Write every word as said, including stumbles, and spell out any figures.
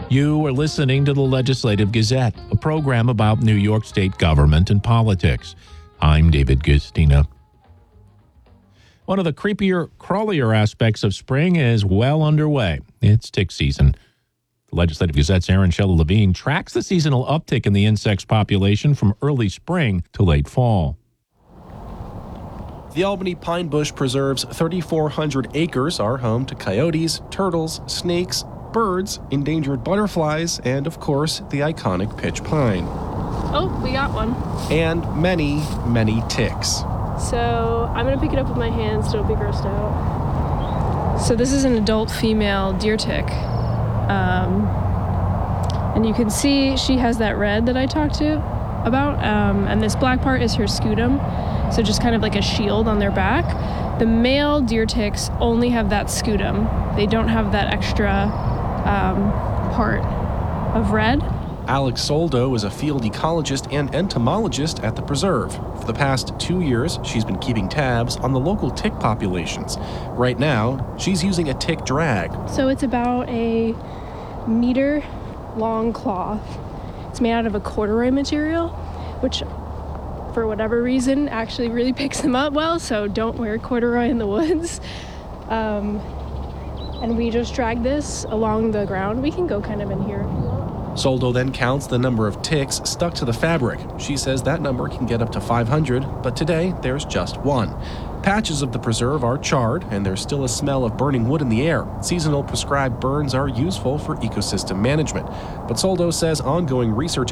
You are listening to the Legislative Gazette, a program about New York State government and politics. I'm David Gustina. One of the creepier, crawlier aspects of spring is well underway. It's tick season. The Legislative Gazette's Aaron Shella Levine tracks the seasonal uptick in the insect's population from early spring to late fall. The Albany Pine Bush Preserve's thirty-four hundred acres are home to coyotes, turtles, snakes, birds, endangered butterflies, and, of course, the iconic pitch pine. Oh, we got one. And many, many ticks. So I'm going to pick it up with my hands, don't be grossed out. So this is an adult female deer tick. Um, and you can see she has that red that I talked to about. Um, and this black part is her scutum. So just kind of like a shield on their back. The male deer ticks only have that scutum. They don't have that extra um, part of red. Alex Soldo is a field ecologist and entomologist at the preserve. For the past two years, she's been keeping tabs on the local tick populations. Right now, she's using a tick drag. So it's about a meter long cloth. It's made out of a corduroy material, which for whatever reason actually really picks them up well, so don't wear corduroy in the woods. Um, and we just drag this along the ground. We can go kind of in here if you want. Soldo then counts the number of ticks stuck to the fabric. She says that number can get up to five hundred, but today there's just one. Patches of the preserve are charred, and there's still a smell of burning wood in the air. Seasonal prescribed burns are useful for ecosystem management. But Soldo says ongoing research